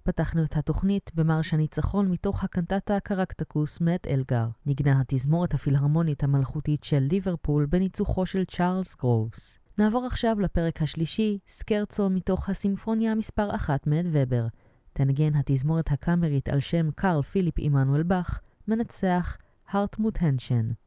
פתחנו את התוכנית במרש הניצחון מתוך הקנטטה קרקטקוס מאת אלגר. ניגנה התזמורת הפילהרמונית המלכותית של ליברפול בניצוחו של צ'ארלס גרובס. נעבור עכשיו לפרק השלישי, סקרצו מתוך הסימפוניה מספר 1 מאת ובר. תנגן התזמורת הקאמרית על שם קרל פיליפ עמנואל באך, מנצח הרטמוט הנשן.